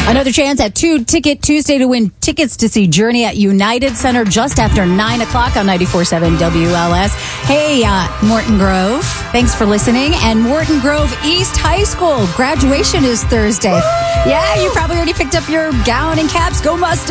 Another chance at 2 Ticket Tuesday to win tickets to see Journey at United Center just after 9 o'clock on 94.7 WLS. Hey, Morton Grove, thanks for listening. And Morton Grove East High School graduation is Thursday. Yeah, you probably already picked up your gown and caps. Go Mustangs.